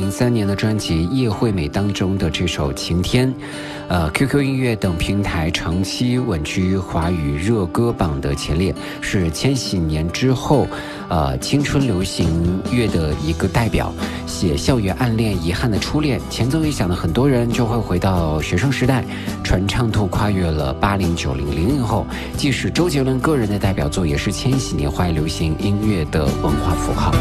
2003年的专辑《叶惠美》当中的这首《晴天》，QQ 音乐等平台长期稳居华语热歌榜的前列，是千禧年之后青春流行乐的一个代表。写校园暗恋、遗憾的初恋，前奏一响的很多人就会回到学生时代，传唱度跨越了80、90、00后，既是周杰伦个人的代表作，也是千禧年华语流行音乐的文化符号。